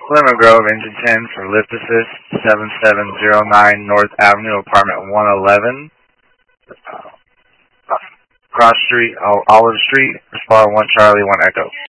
Lemon Grove, engine 10 for lift assist, 7709 North Avenue, apartment 111, cross street, Olive Street, Respond 1 Charlie, 1 Echo.